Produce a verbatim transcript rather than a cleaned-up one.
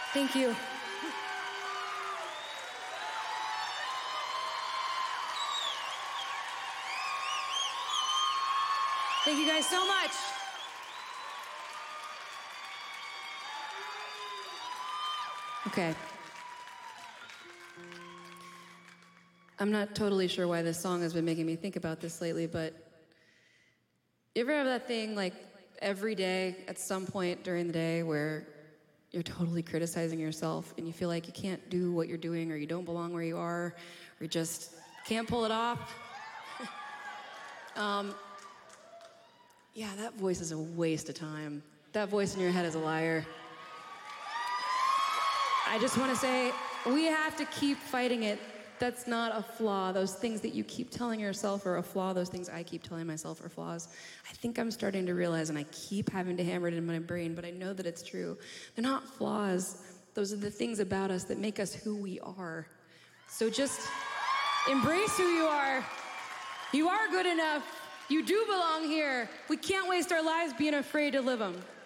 Thank you. Thank you guys so much. Okay. I'm not totally sure why this song has been making me think about this lately, but you ever have that thing like every day at some point during the day where you're totally criticizing yourself and you feel like you can't do what you're doing or you don't belong where you are or you just can't pull it off? um, yeah, that voice is a waste of time. That voice in your head is a liar. I just want to say, we have to keep fighting it. That's not a flaw. Those things that you keep telling yourself are a flaw. Those things I keep telling myself are flaws. I think I'm starting to realize, and I keep having to hammer it in my brain, but I know that it's true. They're not flaws. Those are the things about us that make us who we are. So just embrace who you are. You are good enough. You do belong here. We can't waste our lives being afraid to live them.